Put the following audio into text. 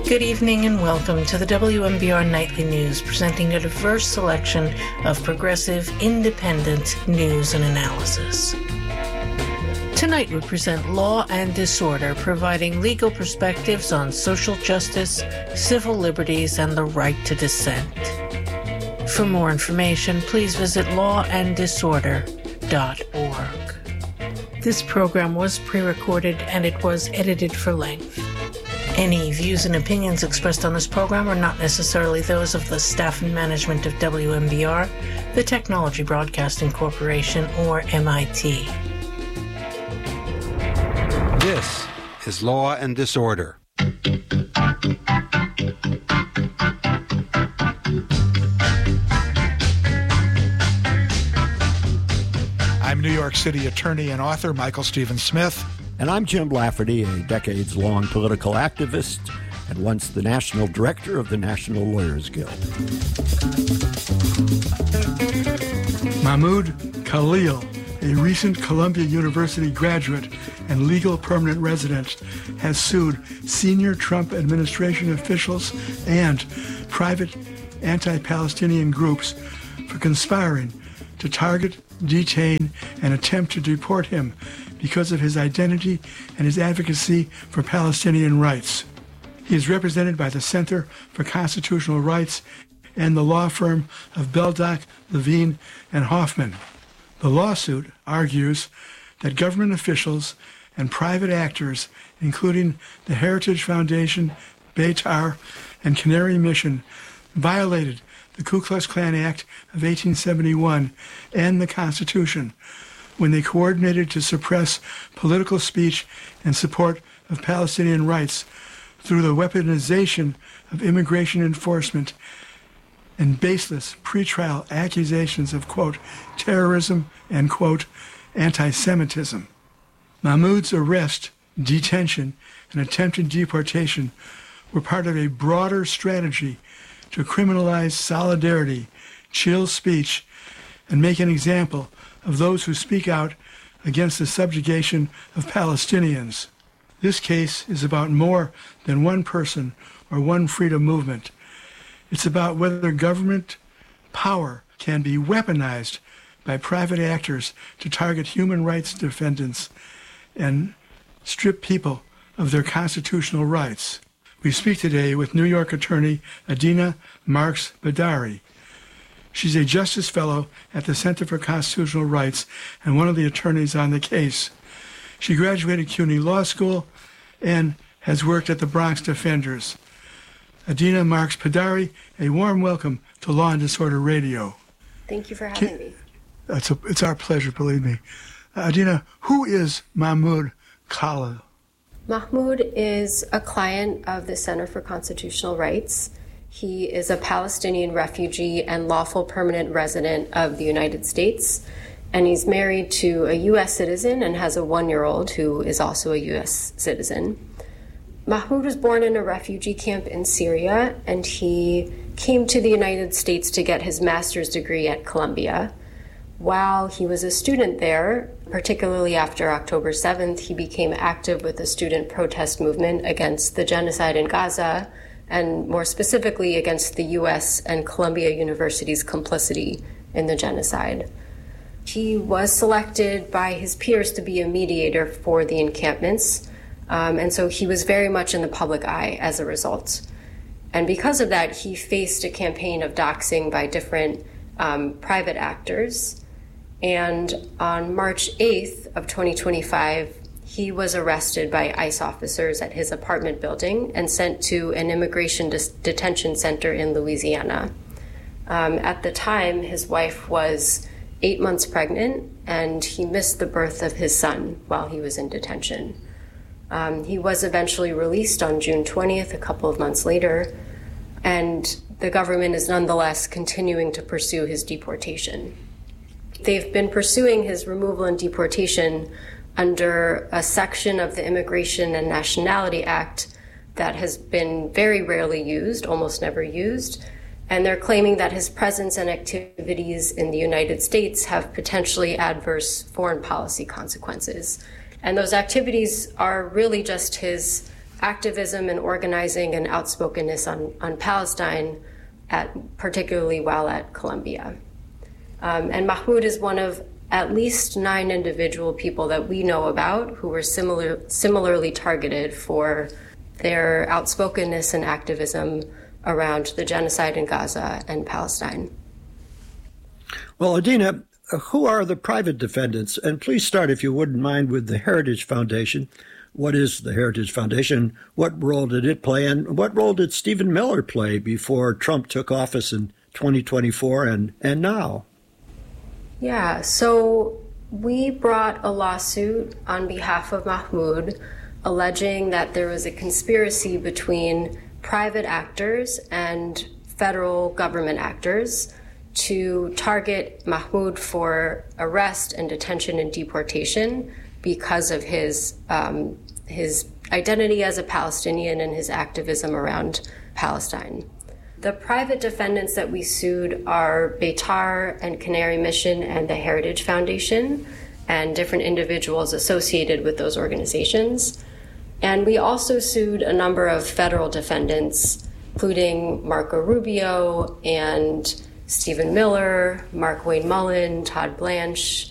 Good evening and welcome to the WMBR Nightly News, presenting a diverse selection of progressive, independent news and analysis. Tonight we present Law and Disorder, providing legal perspectives on social justice, civil liberties, and the right to dissent. For more information, please visit lawanddisorder.org. This program was pre-recorded and it was edited for length. Any views and opinions expressed on this program are not necessarily those of the staff and management of WMBR, the Technology Broadcasting Corporation, or MIT. This is Law and Disorder. I'm New York City attorney and author Michael Stephen Smith. And I'm Jim Lafferty, a decades-long political activist and once the national director of the National Lawyers Guild. Mahmoud Khalil, a recent Columbia University graduate and legal permanent resident, has sued senior Trump administration officials and private anti-Palestinian groups for conspiring to target, detain, and attempt to deport him because of his identity and his advocacy for Palestinian rights. He is represented by the Center for Constitutional Rights and the law firm of Beldock, Levine, and Hoffman. The lawsuit argues that government officials and private actors, including the Heritage Foundation, Beitar, and Canary Mission, violated the Ku Klux Klan Act of 1871 and the Constitution when they coordinated to suppress political speech in support of Palestinian rights through the weaponization of immigration enforcement and baseless pretrial accusations of, quote, terrorism and, quote, anti-Semitism. Mahmoud's arrest, detention, and attempted deportation were part of a broader strategy to criminalize solidarity, chill speech, and make an example of those who speak out against the subjugation of Palestinians. This case is about more than one person or one freedom movement. It's about whether government power can be weaponized by private actors to target human rights defendants and strip people of their constitutional rights. We speak today with New York attorney Adina Marks Badari. She's a Justice Fellow at the Center for Constitutional Rights and one of the attorneys on the case. She graduated CUNY Law School and has worked at the Bronx Defenders. Adina Marks Badari, a warm welcome to Law and Disorder Radio. Thank you for having me. It's our pleasure, believe me. Adina, who is Mahmoud Khalil? Mahmoud is a client of the Center for Constitutional Rights. He is a Palestinian refugee and lawful permanent resident of the United States, and he's married to a U.S. citizen and has a 1-year-old who is also a U.S. citizen. Mahmoud was born in a refugee camp in Syria, and he came to the United States to get his master's degree at Columbia. While he was a student there, particularly after October 7th, he became active with the student protest movement against the genocide in Gaza, and more specifically against the U.S. and Columbia University's complicity in the genocide. He was selected by his peers to be a mediator for the encampments, and so he was very much in the public eye as a result. And because of that, he faced a campaign of doxing by different private actors. And on March 8th of 2025, he was arrested by ICE officers at his apartment building and sent to an immigration detention center in Louisiana. At the time, his wife was 8 months pregnant, and he missed the birth of his son while he was in detention. He was eventually released on June 20th, a couple of months later, and the government is nonetheless continuing to pursue his deportation. They've been pursuing his removal and deportation under a section of the Immigration and Nationality Act that has been very rarely used, almost never used, and they're claiming that his presence and activities in the United States have potentially adverse foreign policy consequences. And those activities are really just his activism and organizing and outspokenness on Palestine, particularly while at Columbia. And Mahmoud is one of at least 9 individual people that we know about who were similarly targeted for their outspokenness and activism around the genocide in Gaza and Palestine. Well, Adina, who are the private defendants? And please start, if you wouldn't mind, with the Heritage Foundation. What is the Heritage Foundation? What role did it play? And what role did Stephen Miller play before Trump took office in 2024 and now? Yeah, so we brought a lawsuit on behalf of Mahmoud alleging that there was a conspiracy between private actors and federal government actors to target Mahmoud for arrest and detention and deportation because of his identity as a Palestinian and his activism around Palestine. The private defendants that we sued are Beitar and Canary Mission and the Heritage Foundation and different individuals associated with those organizations. And we also sued a number of federal defendants, including Marco Rubio and Stephen Miller, Mark Wayne Mullen, Todd Blanche,